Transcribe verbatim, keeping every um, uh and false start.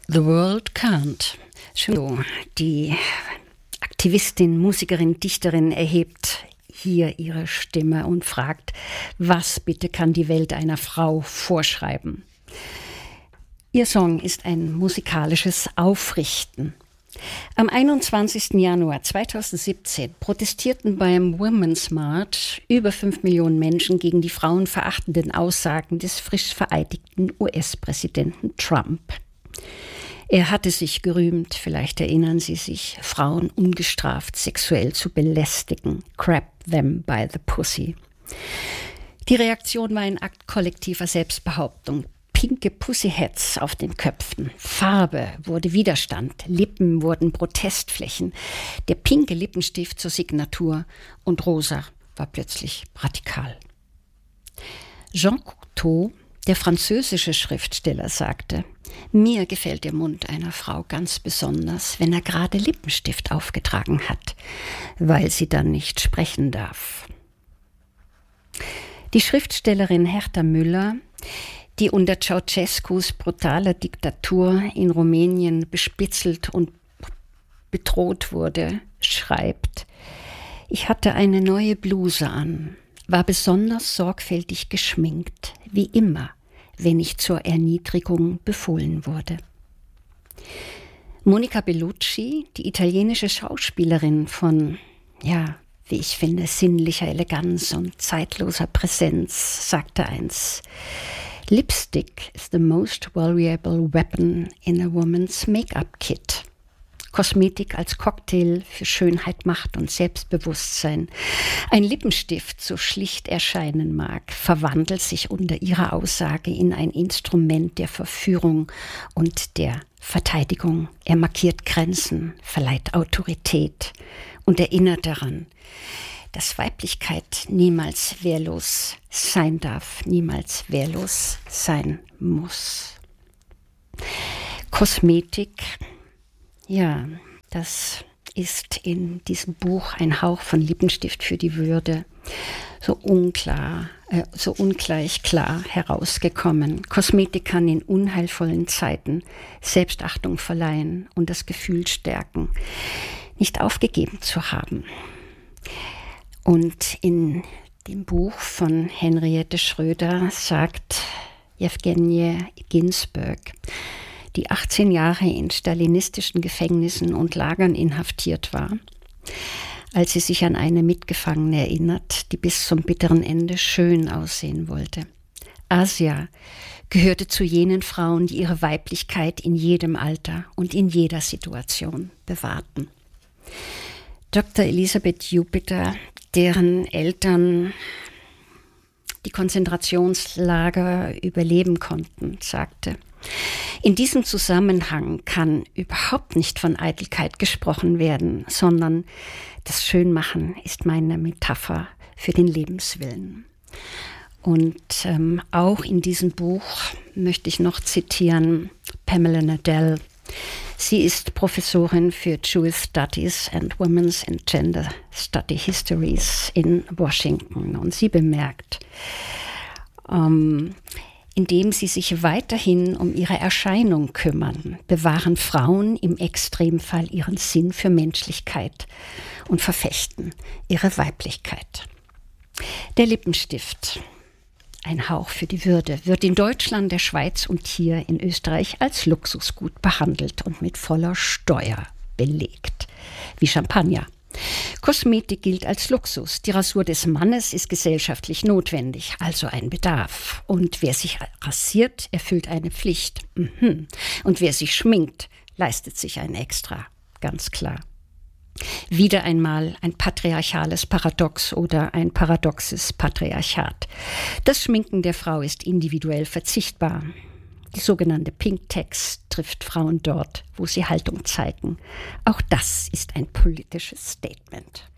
The World Can't. So, die Aktivistin, Musikerin, Dichterin erhebt hier ihre Stimme und fragt, was bitte kann die Welt einer Frau vorschreiben? Ihr Song ist ein musikalisches Aufrichten. Am einundzwanzigsten Januar zweitausendsiebzehn protestierten beim Women's March über fünf Millionen Menschen gegen die frauenverachtenden Aussagen des frisch vereidigten U S-Präsidenten Trump. Er hatte sich gerühmt, vielleicht erinnern Sie sich, Frauen ungestraft sexuell zu belästigen. Grab them by the pussy. Die Reaktion war ein Akt kollektiver Selbstbehauptung. Pinke Pussyheads auf den Köpfen. Farbe wurde Widerstand. Lippen wurden Protestflächen. Der pinke Lippenstift zur Signatur und rosa war plötzlich radikal. Jean Cocteau, der französische Schriftsteller, sagte: Mir gefällt der Mund einer Frau ganz besonders, wenn er gerade Lippenstift aufgetragen hat, weil sie dann nicht sprechen darf. Die Schriftstellerin Herta Müller, die unter Ceausescus brutaler Diktatur in Rumänien bespitzelt und bedroht wurde, schreibt: Ich hatte eine neue Bluse an, war besonders sorgfältig geschminkt, wie immer, wenn ich zur Erniedrigung befohlen wurde. Monica Bellucci, die italienische Schauspielerin von, ja, wie ich finde, sinnlicher Eleganz und zeitloser Präsenz, sagte einst: Lipstick is the most valuable weapon in a woman's Make-up-Kit. Kosmetik als Cocktail für Schönheit, Macht und Selbstbewusstsein. Ein Lippenstift, so schlicht erscheinen mag, verwandelt sich unter ihrer Aussage in ein Instrument der Verführung und der Verteidigung. Er markiert Grenzen, verleiht Autorität und erinnert daran, dass Weiblichkeit niemals wehrlos sein darf, niemals wehrlos sein muss. Kosmetik, ja, das ist in diesem Buch ein Hauch von Lippenstift für die Würde so unklar, äh, so ungleich klar herausgekommen. Kosmetik kann in unheilvollen Zeiten Selbstachtung verleihen und das Gefühl stärken, nicht aufgegeben zu haben. Und in dem Buch von Henriette Schröder sagt Jewgenie Ginsburg, die achtzehn Jahre in stalinistischen Gefängnissen und Lagern inhaftiert war, als sie sich an eine Mitgefangene erinnert, die bis zum bitteren Ende schön aussehen wollte. Asia gehörte zu jenen Frauen, die ihre Weiblichkeit in jedem Alter und in jeder Situation bewahrten. Doktor Elisabeth Jupiter, deren Eltern die Konzentrationslager überleben konnten, sagte: In diesem Zusammenhang kann überhaupt nicht von Eitelkeit gesprochen werden, sondern das Schönmachen ist meine Metapher für den Lebenswillen. Und ähm, auch in diesem Buch möchte ich noch zitieren Pamela Nadell. Sie ist Professorin für Jewish Studies and Women's and Gender Study Histories in Washington. Und sie bemerkt, ähm, indem sie sich weiterhin um ihre Erscheinung kümmern, bewahren Frauen im Extremfall ihren Sinn für Menschlichkeit und verfechten ihre Weiblichkeit. Der Lippenstift, ein Hauch für die Würde, wird in Deutschland, der Schweiz und hier in Österreich als Luxusgut behandelt und mit voller Steuer belegt, wie Champagner. Kosmetik gilt als Luxus. Die Rasur des Mannes ist gesellschaftlich notwendig, also ein Bedarf. Und wer sich rasiert, erfüllt eine Pflicht. Mhm. Und wer sich schminkt, leistet sich ein Extra, ganz klar. Wieder einmal ein patriarchales Paradox oder ein paradoxes Patriarchat. Das Schminken der Frau ist individuell verzichtbar. Die sogenannte Pink Tax trifft Frauen dort, wo sie Haltung zeigen. Auch das ist ein politisches Statement.